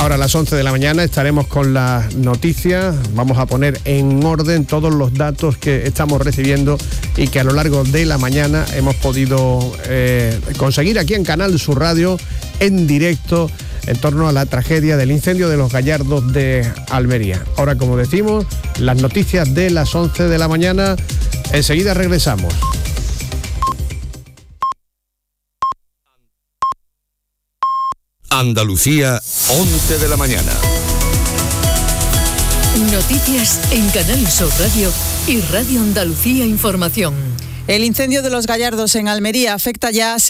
Ahora a las 11 de la mañana estaremos con las noticias. Vamos a poner en orden todos los datos que estamos recibiendo y que a lo largo de la mañana hemos podido conseguir aquí en Canal Sur Radio en directo en torno a la tragedia del incendio de los Gallardos de Almería. Ahora, como decimos, las noticias de las 11 de la mañana. Enseguida regresamos. Andalucía, 11 de la mañana. Noticias en Canal Sur Radio y Radio Andalucía Información. El incendio de los Gallardos en Almería afecta ya a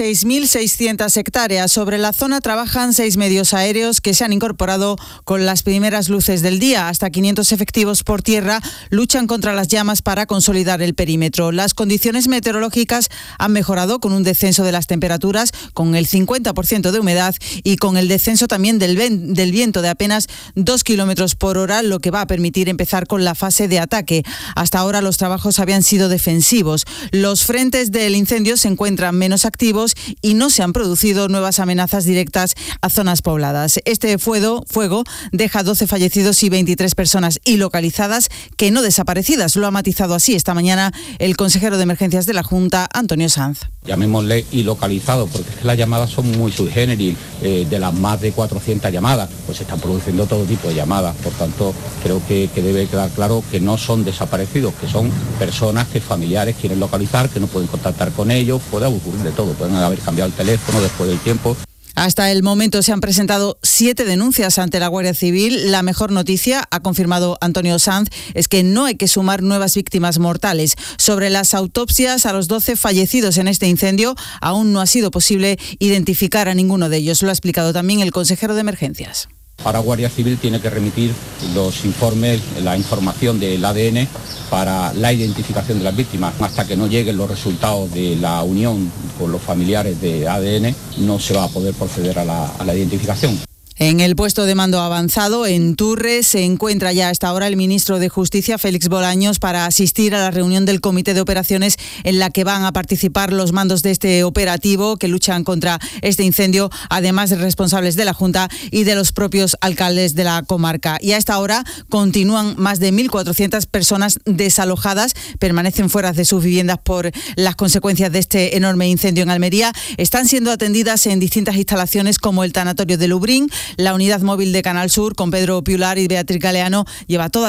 6.600 hectáreas. Sobre la zona trabajan 6 medios aéreos que se han incorporado con las primeras luces del día. Hasta 500 efectivos por tierra luchan contra las llamas para consolidar el perímetro. Las condiciones meteorológicas han mejorado con un descenso de las temperaturas, con el 50% de humedad y con el descenso también del viento de apenas 2 kilómetros por hora, lo que va a permitir empezar con la fase de ataque. Hasta ahora los trabajos habían sido defensivos. Los frentes del incendio se encuentran menos activos y no se han producido nuevas amenazas directas a zonas pobladas. Este fuego deja 12 fallecidos y 23 personas ilocalizadas que no desaparecidas. Lo ha matizado así esta mañana el consejero de Emergencias de la Junta, Antonio Sanz. Llamémosle ilocalizado, porque es que las llamadas son muy sui generis. De las más de 400 llamadas, pues se están produciendo todo tipo de llamadas. Por tanto, creo que debe quedar claro que no son desaparecidos, que son personas que familiares quieren localizar, que no pueden contactar con ellos. Puede ocurrir de todo, pueden haber cambiado el teléfono después del tiempo. Hasta el momento se han presentado 7 denuncias ante la Guardia Civil. La mejor noticia, ha confirmado Antonio Sanz, es que no hay que sumar nuevas víctimas mortales. Sobre las autopsias a los 12 fallecidos en este incendio, aún no ha sido posible identificar a ninguno de ellos. Lo ha explicado también el consejero de Emergencias. Ahora Guardia Civil tiene que remitir los informes, la información del ADN para la identificación de las víctimas. Hasta que no lleguen los resultados de la unión con los familiares de ADN, no se va a poder proceder a la identificación. En el puesto de mando avanzado, en Turres, se encuentra ya hasta ahora el ministro de Justicia, Félix Bolaños, para asistir a la reunión del Comité de Operaciones en la que van a participar los mandos de este operativo que luchan contra este incendio, además de responsables de la Junta y de los propios alcaldes de la comarca. Y a esta hora continúan más de 1.400 personas desalojadas, permanecen fuera de sus viviendas por las consecuencias de este enorme incendio en Almería. Están siendo atendidas en distintas instalaciones como el tanatorio de Lubrín. La unidad móvil de Canal Sur, con Pedro Piular y Beatriz Galeano, lleva toda